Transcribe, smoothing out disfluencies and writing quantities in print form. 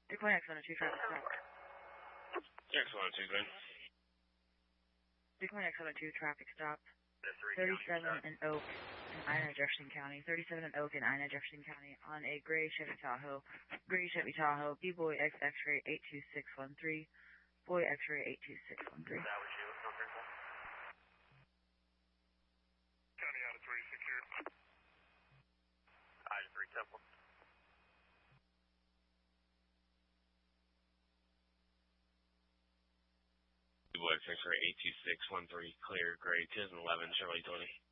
Decoy X102 traffic stop. X102, go ahead. Decoy X102 traffic stop. 37 and Oak in Ina, Jefferson County. 37 and Oak in Ina, Jefferson County on a gray Chevy Tahoe. B-Boy X-Ray 82613. Boy X-Ray 82613. That was you. County out of 3 secure. Ina 3 Temple. B-Boy X-Ray 82613, clear, gray 1011, Charlie 20.